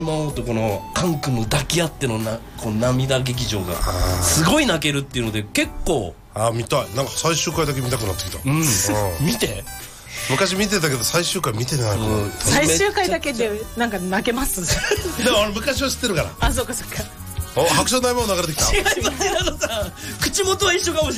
魔王とこのカン君の抱き合ってのこの涙劇場がすごい泣けるっていうので結構見たい。なんか最終回だけ見たくなってきた。 見て。 昔見てたけど最終回見てないから。 最終回だけでなんか泣けます。 でも俺昔は知ってるから。 あ、そうかそうか。 白鳥大魔王流れてきた。 違います。口元は一緒かもしれない。